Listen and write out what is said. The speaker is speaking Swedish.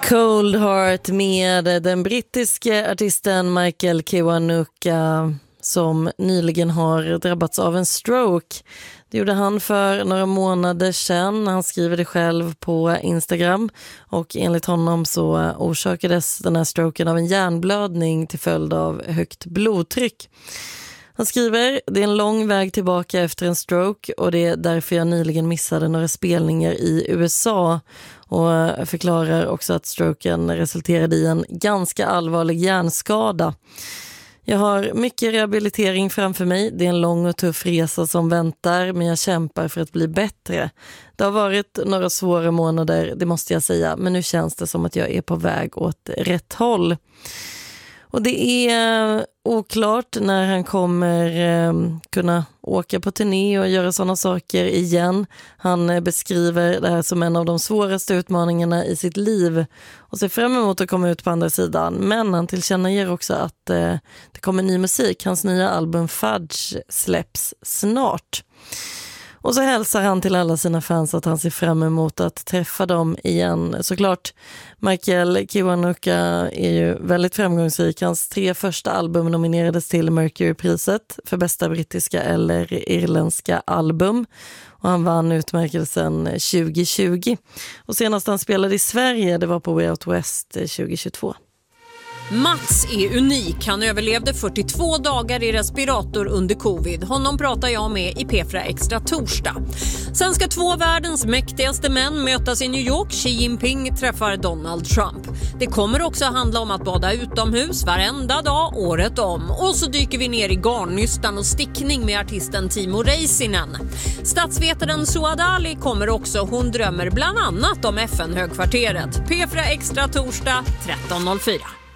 Cold Heart med den brittiske artisten Michael Kiwanuka som nyligen har drabbats av en stroke. Det gjorde han för några månader sedan. Han skriver det själv på Instagram och enligt honom så orsakades den här stroken av en hjärnblödning till följd av högt blodtryck. Han skriver, det är en lång väg tillbaka efter en stroke och det är därför jag nyligen missade några spelningar i USA, och förklarar också att stroken resulterade i en ganska allvarlig hjärnskada. Jag har mycket rehabilitering framför mig. Det är en lång och tuff resa som väntar, men jag kämpar för att bli bättre. Det har varit några svåra månader, det måste jag säga, men nu känns det som att jag är på väg åt rätt håll. Och det är oklart när han kommer kunna åka på turné och göra sådana saker igen. Han beskriver det här som en av de svåraste utmaningarna i sitt liv och ser fram emot att komma ut på andra sidan. Men han tillkännager också att det kommer ny musik. Hans nya album Fudge släpps snart. Och så hälsar han till alla sina fans att han ser fram emot att träffa dem igen. Såklart, Michael Kiwanuka är ju väldigt framgångsrik. Hans 3 första album nominerades till Mercury-priset för bästa brittiska eller irländska album. Och han vann utmärkelsen 2020. Och senast han spelade i Sverige, det var på Way Out West 2022. Mats är unik. Han överlevde 42 dagar i respirator under covid. Honom pratar jag med i P4 Extra torsdag. Sen ska 2 världens mäktigaste män mötas i New York. Xi Jinping träffar Donald Trump. Det kommer också handla om att bada utomhus varenda dag, året om. Och så dyker vi ner i garnnystan och stickning med artisten Timo Räisänen. Statsvetaren Suad Ali kommer också. Hon drömmer bland annat om FN-högkvarteret. P4 Extra torsdag 13.04.